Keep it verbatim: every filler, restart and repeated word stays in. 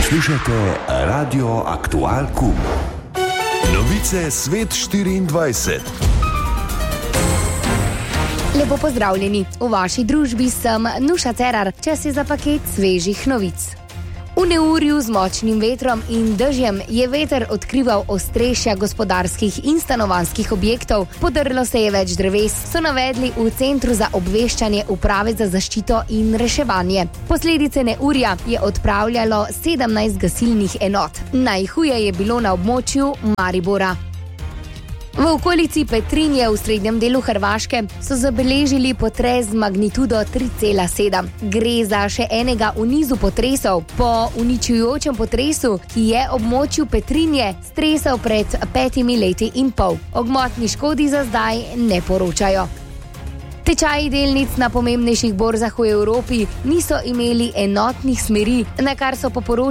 Poslušajte Radio Aktual Kum. Novice Svet štiriindvajset. Lepo pozdravljeni. V vaši družbi sem Nuša Cerar. Čas je za paket svežih novic. V neurju z močnim vetrom in dežjem je veter odkrival ostrešja gospodarskih in stanovanjskih objektov. Podrlo se je več dreves, so navedli v Centru za obveščanje Uprave za zaščito in reševanje. Posledice neurja je odpravljalo sedemnajst gasilnih enot. Najhuje je bilo na območju Maribora. V okolici Petrinje v srednjem delu Hrvaške so zabeležili potres z magnitudo tri cela sedem. Gre za še enega v nizu potresov po uničujočem potresu, ki je območju Petrinje stresal pred petimi leti in pol. O gmotni škodi za zdaj ne poročajo. Tečaji delnic na pomembnejših borzah v Evropi niso imeli enotnih smeri, na kar so po poročanju